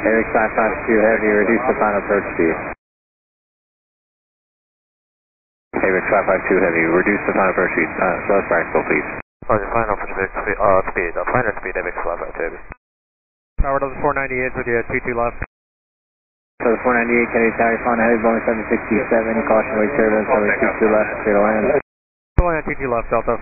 AVIX 552 Heavy, reduce the final approach speed. AVIX 552 Heavy, reduce the final approach speed. Slowest practical, please. Roger, final approach speed. Final speed, AVIX 552 Heavy. Tower Delta 498 with you at 22 left. So the 498 Kennedy Tower, Fun Heavy, Boeing 767, caution wake turbulence, runway 22 left, clear to land. Going on 22 left, Delta